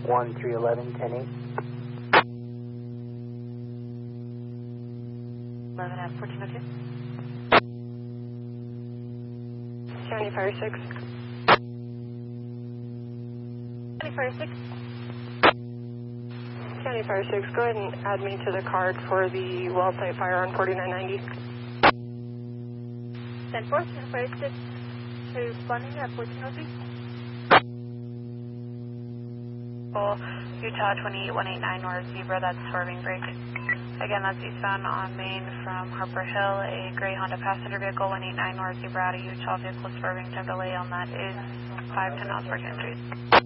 1311, 10-8. 11 at 1402. County Fire 6. County Fire 6. County Fire 6, go ahead and add me to the card for the well site fire on 4990. 10-4, County Fire 6. Responding at 1403. Utah 28189 North Zebra, that's swerving brake. Again, that's eastbound on Main from Harper Hill, a gray Honda passenger vehicle, 189 North Zebra out of Utah, vehicle swerving. Time delay on that is 5 to 9 per 10 trees.